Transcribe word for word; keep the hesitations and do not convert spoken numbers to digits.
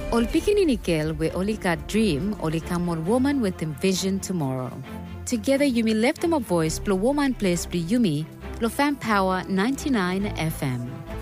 Ol pikini we only got dream, only come on woman with them vision tomorrow. Together Yumi left them a voice, blow woman place be Yumi, Lo Fam Power ninety-nine F M.